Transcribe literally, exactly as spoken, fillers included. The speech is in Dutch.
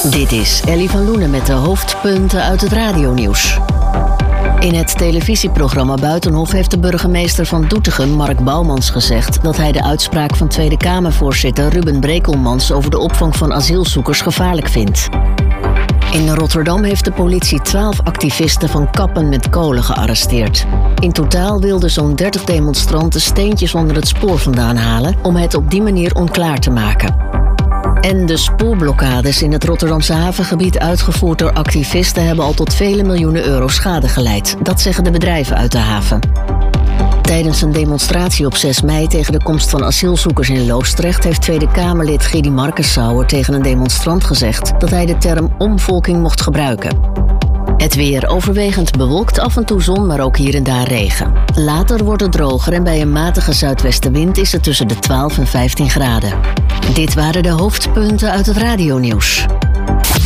Dit is Ellie van Loenen met de hoofdpunten uit het radionieuws. In het televisieprogramma Buitenhof heeft de burgemeester van Doetinchem, Mark Bouwmans, gezegd dat hij de uitspraak van Tweede Kamervoorzitter Ruben Brekelmans over de opvang van asielzoekers gevaarlijk vindt. In Rotterdam heeft de politie twaalf activisten van Kappen met Kolen gearresteerd. In totaal wilden zo'n dertig demonstranten steentjes onder het spoor vandaan halen om het op die manier onklaar te maken. En de spoorblokkades in het Rotterdamse havengebied uitgevoerd door activisten hebben al tot vele miljoenen euro schade geleid. Dat zeggen de bedrijven uit de haven. Tijdens een demonstratie op zes mei tegen de komst van asielzoekers in Loosdrecht heeft Tweede Kamerlid Gidi Markensauer tegen een demonstrant gezegd dat hij de term omvolking mocht gebruiken. Het weer overwegend bewolkt, af en toe zon, maar ook hier en daar regen. Later wordt het droger en bij een matige zuidwestenwind is het tussen de twaalf en vijftien graden. Dit waren de hoofdpunten uit het radionieuws.